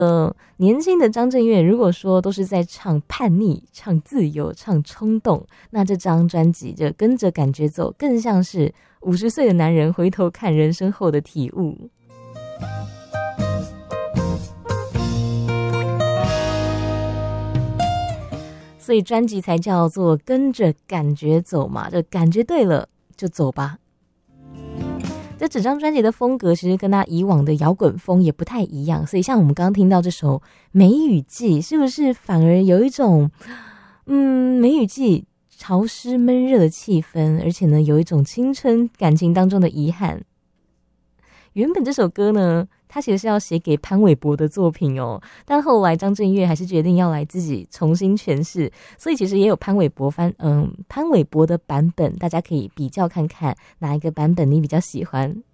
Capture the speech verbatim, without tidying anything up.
呃，年轻的张震岳如果说都是在唱叛逆、唱自由、唱冲动，那这张专辑就跟着感觉走，更像是五十岁的男人回头看人生后的体悟。所以专辑才叫做跟着感觉走嘛，就感觉对了就走吧。这整张专辑的风格其实跟他以往的摇滚风也不太一样，所以像我们刚刚听到这首《梅雨季》，是不是反而有一种嗯梅雨季潮湿闷热的气氛，而且呢有一种青春感情当中的遗憾。原本这首歌呢，他其实是要写给潘玮柏的作品哦，但后来张震岳还是决定要来自己重新诠释，所以其实也有潘玮柏翻嗯潘玮柏的版本，大家可以比较看看哪一个版本你比较喜欢。